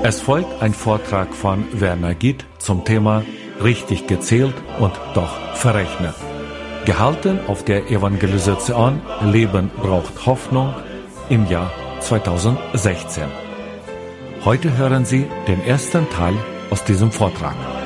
Es folgt ein Vortrag von Werner Gitt zum Thema Richtig gezählt und doch verrechnet. Gehalten auf der Evangelisation Leben braucht Hoffnung im Jahr 2016. Heute hören Sie den ersten Teil aus diesem Vortrag.